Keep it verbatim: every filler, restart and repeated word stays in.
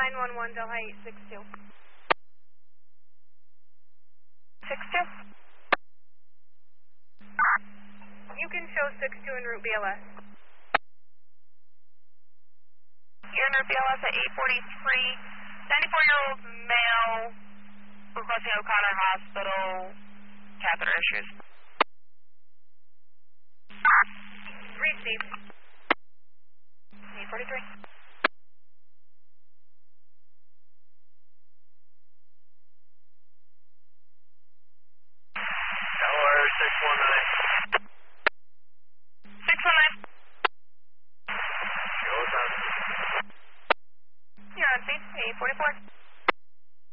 nine one one, Delhi eight six two. six two? You can show six two en route B L S. You're in route B L S at eight forty-three. ninety-four-year-old male requesting O'Connor Hospital, catheter issues. Received. eight forty-three. Delaware six one nine. six one nine. Goes on. You're on scene, eight forty-four.